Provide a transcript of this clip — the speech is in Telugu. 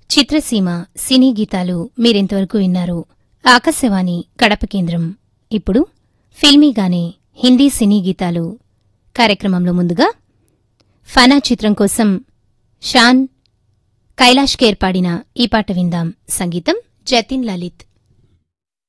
చిత్రసీమ సినీ గీతాలు మీరింతవరకు విన్నారు. ఆకాశవాణి కడప కేంద్రం. ఇప్పుడు ఫిల్మీగానే హిందీ సినీ గీతాలు కార్యక్రమంలో ముందుగా ఫనా చిత్రం కోసం షాన్, కైలాష్ ఖేర్ పాడిన ఈ పాట విందాం. సంగీతం జతిన్ లలిత్.